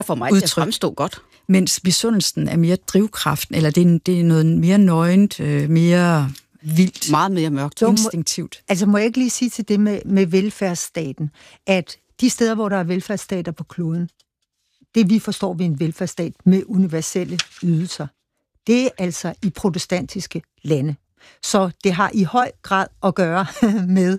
For mig det fremstår godt. Mens misundelsen er mere drivkraften, eller det er noget mere nøgent, mere vildt. Meget mere mørkt. Instinktivt. Altså må jeg ikke lige sige til det med velfærdsstaten, at de steder, hvor der er velfærdsstater på kloden, det vi forstår ved en velfærdsstat med universelle ydelser, det er altså i protestantiske lande. Så det har i høj grad at gøre med,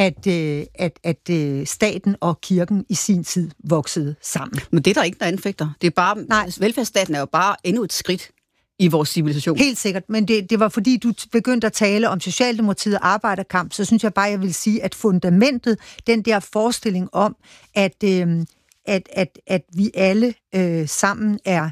at staten og kirken i sin tid voksede sammen. Men det er der ikke, der anfægter. Det er bare, velfærdsstaten er jo bare endnu et skridt i vores civilisation. Helt sikkert, men det var fordi, du begyndte at tale om Socialdemokratiet og arbejderkamp, så synes jeg bare, jeg vil sige, at fundamentet, den der forestilling om, at vi alle sammen er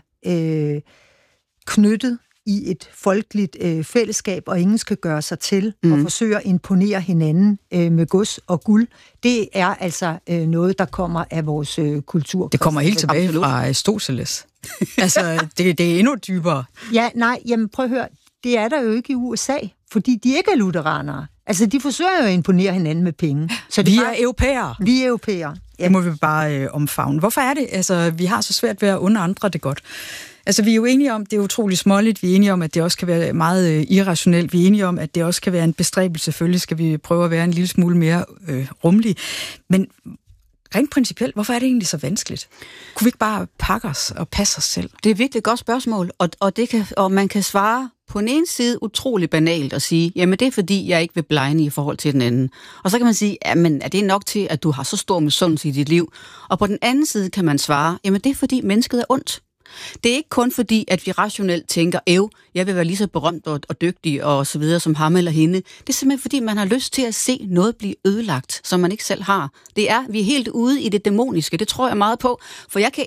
knyttet i et folkeligt fællesskab, og ingen skal gøre sig til og forsøge at imponere hinanden med gods og guld. Det er altså noget, der kommer af vores kultur. Det kommer helt tilbage fra Aristoteles. Altså, det er endnu dybere. Ja, nej, jamen prøv at høre. Det er der jo ikke i USA, fordi de ikke er lutheranere. Altså, de forsøger jo at imponere hinanden med penge. Så vi er europæere. Vi er europæere. Ja. Det må vi bare omfavne. Hvorfor er det? Altså, vi har så svært ved at under andre det godt. Altså, vi er jo enige om, det er utroligt småligt. Vi er enige om, at det også kan være meget irrationelt. Vi er enige om, at det også kan være en bestræbelse. Selvfølgelig skal vi prøve at være en lille smule mere rummelig. Men rent principielt, hvorfor er det egentlig så vanskeligt? Kunne vi ikke bare pakke os og passe os selv? Det er virkelig et godt spørgsmål, og man kan svare på den ene side utrolig banalt og sige, jamen det er fordi, jeg ikke vil blegne i forhold til den anden. Og så kan man sige, jamen er det nok til, at du har så stor misundelse i dit liv? Og på den anden side kan man svare, jamen det er fordi, mennesket er ondt. Det er ikke kun fordi, at vi rationelt tænker, jeg vil være lige så berømt og dygtig og så videre som ham eller hende. Det er simpelthen fordi, man har lyst til at se noget blive ødelagt, som man ikke selv har. Vi er helt ude i det dæmoniske, det tror jeg meget på, for jeg kan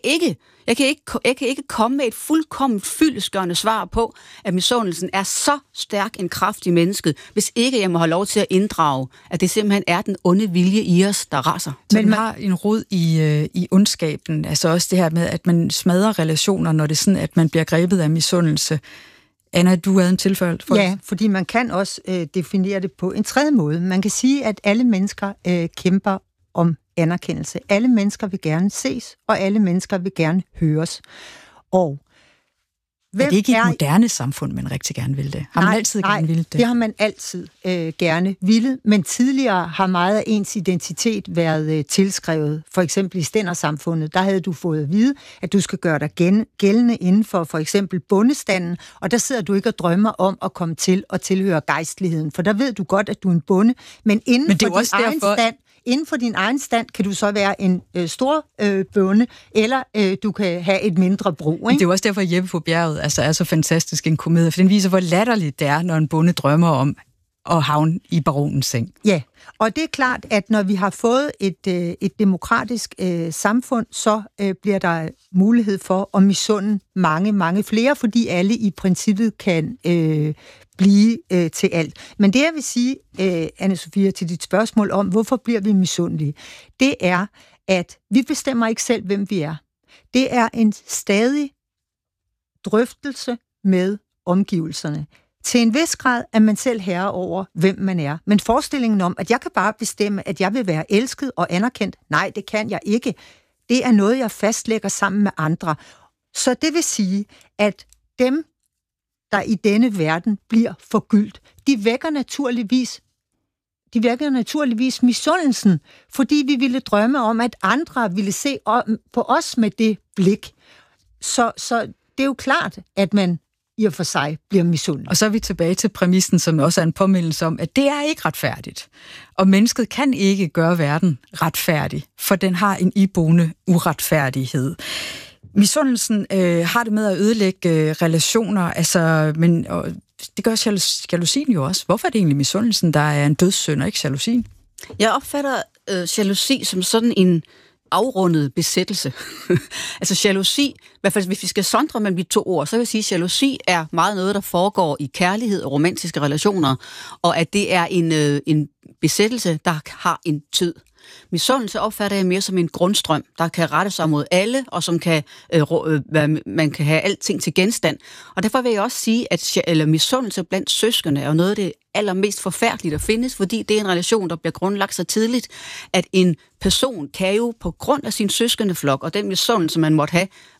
ikke komme med et fuldkommen fyldestgørende svar på, at misundelsen er så stærk en kraft i mennesket, hvis ikke jeg må have lov til at inddrage, at det simpelthen er den onde vilje i os, der raser. Men man har en rod i ondskaben, altså også det her med, at man smadrer relationer, når det er sådan, at man bliver grebet af misundelse. Anna, du havde en tilfælde for Ja, fordi man kan også definere det på en tredje måde. Man kan sige, at alle mennesker kæmper om anerkendelse. Alle mennesker vil gerne ses, og alle mennesker vil gerne høres. Og er det ikke i et moderne samfund, man rigtig gerne vil det? Har man altid gerne ville det? Det har man altid gerne ville, men tidligere har meget af ens identitet været tilskrevet. For eksempel i stændersamfundet, der havde du fået at vide, at du skal gøre dig gældende inden for eksempel bondestanden, og der sidder du ikke og drømmer om at komme til at tilhøre gejstligheden, for der ved du godt, at du er en bonde, men inden for din egen stand kan du så være en stor bonde, eller du kan have et mindre brug. Ikke? Det er jo også derfor, Jeppe på bjerget er så fantastisk en komedie, for den viser, hvor latterligt det er, når en bonde drømmer om at havne i baronens seng. Ja, og det er klart, at når vi har fået et demokratisk samfund, så bliver der mulighed for at misunde mange, mange flere, fordi alle i princippet kan blive til alt. Men det, jeg vil sige, Anne-Sophia, til dit spørgsmål om, hvorfor bliver vi misundelige, det er, at vi bestemmer ikke selv, hvem vi er. Det er en stadig drøftelse med omgivelserne. Til en vis grad er man selv herre over, hvem man er. Men forestillingen om, at jeg kan bare bestemme, at jeg vil være elsket og anerkendt, nej, det kan jeg ikke. Det er noget, jeg fastlægger sammen med andre. Så det vil sige, at dem, der i denne verden bliver forgyldt, de vækker naturligvis misundelsen, fordi vi ville drømme om, at andre ville se på os med det blik. Så det er jo klart, at man i og for sig bliver misundelig. Og så er vi tilbage til præmissen, som også er en påmindelse om, at det er ikke retfærdigt. Og mennesket kan ikke gøre verden retfærdig, for den har en iboende uretfærdighed. Misundelsen har det med at ødelægge relationer, altså, men det gør jalousien jo også. Hvorfor er det egentlig misundelsen, der er en dødssynd, og ikke jalousien? Jeg opfatter jalousi som sådan en afrundet besættelse. Altså jalousi, i hvert fald hvis vi skal sondre mellem de to ord, så vil jeg sige, at jalousi er meget noget, der foregår i kærlighed og romantiske relationer, og at det er en besættelse, der har en tid. Misundelse opfatter jeg mere som en grundstrøm, der kan rette sig mod alle, og som kan man kan have alting til genstand. Og derfor vil jeg også sige, at misundelse blandt søskende er jo noget af det allermest forfærdeligt at findes, fordi det er en relation, der bliver grundlagt så tidligt, at en person kan jo på grund af sin søskendeflok og den misundelse, man måtte have,